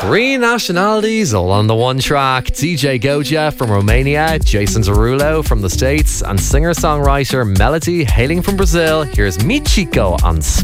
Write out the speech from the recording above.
Three nationalities all on the one track. DJ Goja from Romania, Jason Derulo from the States, and singer-songwriter Melody hailing from Brazil. Here's Mi Chico on